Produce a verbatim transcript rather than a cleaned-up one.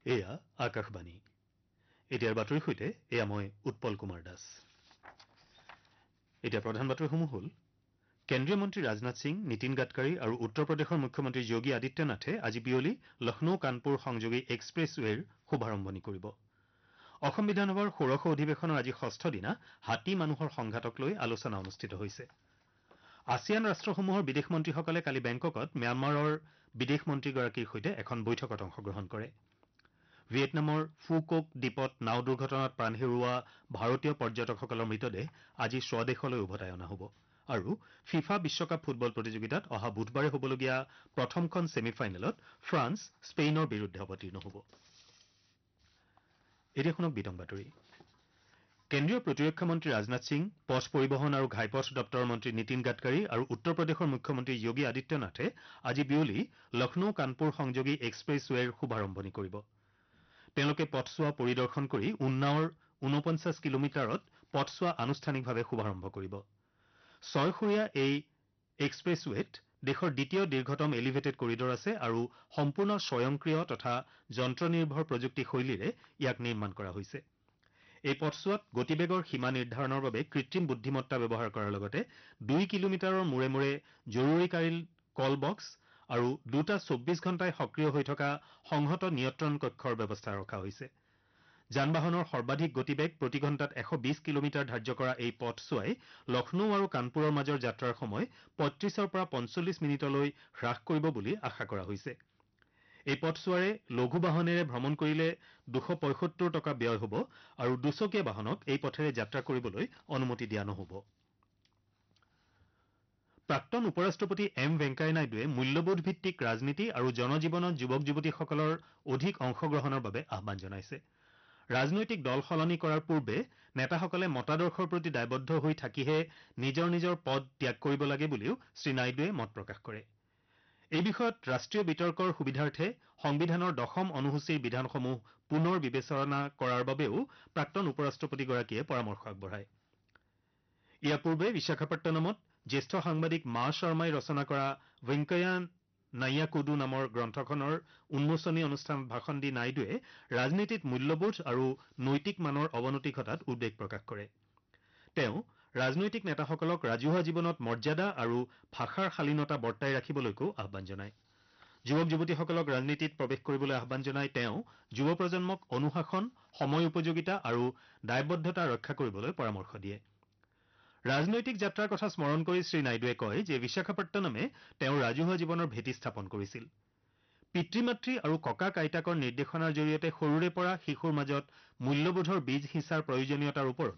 এয়া আকাশবাণী। এতিয়াৰ বাতৰিৰ সৈতে এয়া মই উৎপল কুমাৰ দাস। এতিয়া প্ৰধান বাতৰিসমূহ হ'ল কেন্দ্ৰীয় মন্ত্ৰী ৰাজনাথ সিং, নীতিন গাডকাৰী আৰু উত্তৰ প্ৰদেশৰ মুখ্যমন্ত্ৰী যোগী আদিত্যনাথে আজি বিয়লি লক্ষ্ণৌ কানপুৰ সংযোগী এক্সপ্ৰেছৱেৰ শুভাৰম্ভণি কৰিব। অসম বিধানসভাৰ ষোড়শ অধিৱেশনৰ আজি ষষ্ঠ দিনা হাতী মানুহৰ সংঘাতক লৈ আলোচনা অনুষ্ঠিত হৈছে। আছিয়ান ৰাষ্ট্ৰসমূহৰ বিদেশ মন্ত্ৰীসকলে কালি বেংককত ম্যানমাৰৰ বিদেশ মন্ত্ৰীগৰাকীৰ সৈতে এখন বৈঠকত অংশগ্ৰহণ কৰে। ভিয়েটনামৰ ফুক'ক দ্বীপত নাও দুৰ্ঘটনাত প্ৰাণ হেৰুওৱা ভাৰতীয় পৰ্যটকসকলৰ মৃতদেহ আজি স্বদেশলৈ উভতাই অনা হ'ব আৰু ফিফা বিশ্বকাপ ফুটবল প্ৰতিযোগিতাত অহা বুধবাৰে হ'বলগীয়া প্ৰথমখন ছেমি ফাইনেলত ফ্ৰান্স স্পেইনৰ বিৰুদ্ধে অৱতীৰ্ণ হ'ব। এতিয়া শুনক বিতং বাতৰি। কেন্দ্ৰীয় প্ৰতিৰক্ষা মন্ত্ৰী ৰাজনাথ সিং, পথ পৰিবহণ আৰু ঘাইপথ দপ্তৰৰ মন্ত্ৰী নীতিন গাডকাৰী আৰু উত্তৰ প্ৰদেশৰ মুখ্যমন্ত্ৰী যোগী আদিত্যনাথে আজি বিয়লি লক্ষ্ণৌ কানপুৰ সংযোগী এক্সপ্ৰেছৱেৰ শুভাৰম্ভণি কৰিব। তেওঁলোকে পথছোৱা পৰিদৰ্শন কৰি উন্নাওৰ ঊনপঞ্চাছ কিলোমিটাৰত পথছোৱা আনুষ্ঠানিকভাৱে শুভাৰম্ভ কৰিব। ছয়সৰীয়া এই এক্সপ্ৰেছৱেত দেশৰ দ্বিতীয় দীৰ্ঘতম এলিভেটেড কৰিডৰ আছে আৰু সম্পূৰ্ণ স্বয়ংক্ৰিয় তথা যন্ত্ৰনিৰ্ভৰ প্ৰযুক্তি শৈলীৰে ইয়াক নিৰ্মাণ কৰা হৈছে। এই পথছোৱাত গতিবেগৰ সীমা নিৰ্ধাৰণৰ বাবে কৃত্ৰিম বুদ্ধিমত্তা ব্যৱহাৰ কৰাৰ লগতে দুই কিলোমিটাৰৰ মূৰে মূৰে জৰুৰীকালীন কল বক্স আৰু দুটা চৌব্বিছ ঘণ্টাই সক্ৰিয় হৈ থকা সংহত নিয়ন্ত্ৰণ কক্ষৰ ব্যৱস্থা ৰখা হৈছে। যান বাহনৰ সৰ্বাধিক গতিবেগ প্ৰতি ঘণ্টাত এশ বিছ কিলোমিটাৰ ধাৰ্য কৰা এই পথছোৱাই লক্ষ্ণৌ আৰু কানপুৰৰ মাজৰ যাত্ৰাৰ সময় পঁয়ত্ৰিছৰ পৰা পঞ্চল্লিছ মিনিটলৈ হ্ৰাস কৰিব বুলি আশা কৰা হৈছে। এই পথছোৱাৰে লঘু বাহনেৰে ভ্ৰমণ কৰিলে দুশ পঁয়সত্তৰ টকা ব্যয় হ'ব আৰু দুচকীয়া বাহনক এই পথেৰে যাত্ৰা কৰিবলৈ অনুমতি দিয়া নহ'ব। প্ৰাক্তন উপ ৰাষ্ট্ৰপতি এম ভেংকায়া নাইডুৱে মূল্যবোধ ভিত্তিক ৰাজনীতি আৰু জনজীৱনত যুৱক যুৱতীসকলৰ অধিক অংশগ্ৰহণৰ বাবে আহান জনাইছে। ৰাজনৈতিক দল সলনি কৰাৰ পূৰ্বে নেতাসকলে মতাদৰ্শৰ প্ৰতি দায়বদ্ধ হৈ থাকিহে নিজৰ নিজৰ পদ ত্যাগ কৰিব লাগে বুলিও শ্ৰীনাইডুৱে মত প্ৰকাশ কৰে। এই বিষয়ত ৰাষ্ট্ৰীয় বিতৰ্কৰ সুবিধাৰ্থে সংবিধানৰ দশম অনুসূচীৰ বিধানসমূহ পুনৰ বিবেচনা কৰাৰ বাবেও প্ৰাক্তন উপ ৰাষ্ট্ৰপতিগৰাকীয়ে পৰামৰ্শ আগবঢ়ায়। ইয়াৰ পূৰ্বে বিশাখাপট্টনমত জ্যেষ্ঠ সাংবাদিক মা শৰ্মাই ৰচনা কৰা ভেংকয়া নাইয়াকুডু নামৰ গ্ৰন্থখনৰ উন্মোচনী অনুষ্ঠানত ভাষণ দি নাইডুৱে ৰাজনীতিত মূল্যবোধ আৰু নৈতিক মানৰ অৱনতি ঘটাত উদ্বেগ প্ৰকাশ কৰে। তেওঁ ৰাজনৈতিক নেতাসকলক ৰাজহুৱা জীৱনত মৰ্যাদা আৰু ভাষাৰ শালীনতা বৰ্তাই ৰাখিবলৈকো আহান জনায়। যুৱক যুৱতীসকলক ৰাজনীতিত প্ৰৱেশ কৰিবলৈ আহান জনাই তেওঁ যুৱ প্ৰজন্মক অনুশাসন, সময় উপযোগিতা আৰু দায়বদ্ধতা ৰক্ষা কৰিবলৈ পৰামৰ্শ দিয়ে। ৰাজনৈতিক যাত্ৰাৰ কথা স্মৰণ কৰি শ্ৰীনাইডুৱে কয় যে বিশাখাপট্টনমে তেওঁৰ ৰাজহুৱা জীৱনৰ ভেটি স্থাপন কৰিছিল। পিতৃ মাতৃ আৰু ককাক আইতাকৰ নিৰ্দেশনাৰ জৰিয়তে সৰুৰে পৰা শিশুৰ মাজত মূল্যবোধৰ বীজ সিঁচাৰ প্ৰয়োজনীয়তাৰ ওপৰত